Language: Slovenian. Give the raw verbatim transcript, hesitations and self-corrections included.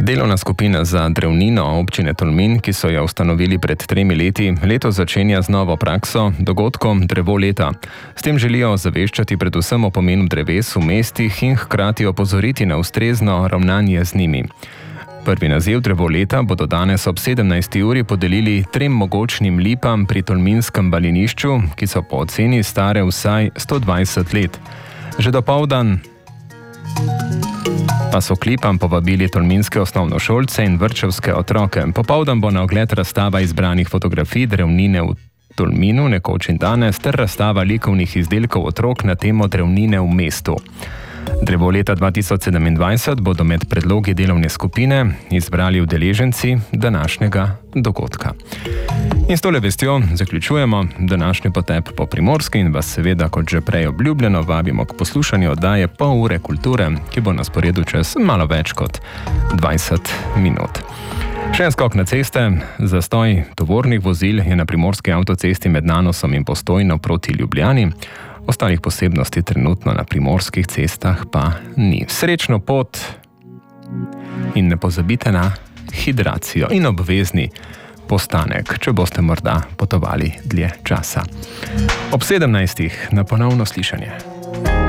Delovna skupina za drevnino občine Tolmin, ki so jo ustanovili pred tremi leti, letos začenja z novo prakso, dogodkom Drevo leta. S tem želijo zaveščati predvsem o pomenu dreves v mestih in hkrati opozoriti na ustrezno ravnanje z njimi. Prvi naziv Drevo leta bodo danes ob sedemnajsti uri podelili trem mogočnim lipam pri tolminskem balinišču, ki so po oceni stare vsaj sto dvajset let. Že dopoldan pa so k lipam povabili tolminske osnovnošolce in vrtčevske otroke. Popoldan bo na ogled razstava izbranih fotografij drevnine v Tolminu, nekoč in danes, ter razstava likovnih izdelkov otrok na temo drevnine v mestu. Drevo leta dva tisoč sedemindvajset bodo med predlogi delovne skupine izbrali udeleženci današnjega dogodka. In s tole vestjo zaključujemo današnji potep po Primorski in vas seveda, kot že prej obljubljeno, vabimo k poslušanju oddaje Pol ure kulture, ki bo na sporedu čez malo več kot dvajset minut. Še en skok na ceste. Zastoj tovornih vozil je na primorski avtocesti med Nanosom in Postojno proti Ljubljani. Ostalih posebnosti trenutno na primorskih cestah pa ni. Srečno pot in ne pozabite na hidracijo in obvezni postanek, če boste morda potovali dlje časa. Ob sedemnajstih na ponovno slišanje.